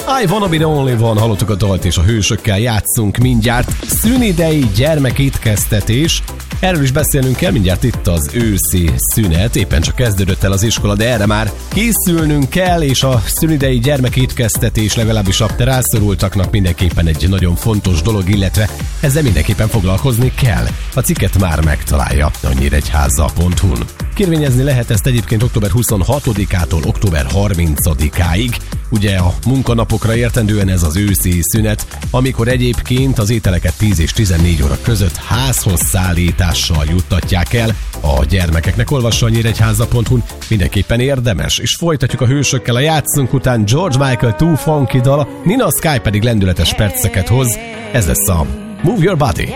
I Wanna Be The Only One, hallottuk a dalt, és a hősökkel játszunk mindjárt. Szünidei gyermekétkeztetés. Erről is beszélnünk kell, mindjárt itt az őszi szünet, éppen csak kezdődött el az iskola, de erre már készülnünk kell, és a szünidei gyermekétkeztetés legalábbis a rászorultaknak mindenképpen egy nagyon fontos dolog, illetve ezzel mindenképpen foglalkozni kell. A cikket már megtalálja a nyíregyháza.hu-n. Kérvényezni lehet ezt egyébként október 26-ától október 30-áig. Ugye a munkanapokra értendően ez az őszi szünet, amikor egyébként az ételeket 10 és 14 óra között házhoz szállítással juttatják el a gyermekeknek. Olvassa a nyíregyháza.hu-n, mindenképpen érdemes. És folytatjuk a hősökkel a játszunk után. George Michael Too Funky dala, Nina Sky pedig lendületes perceket hoz. Ez lesz a Move Your Body.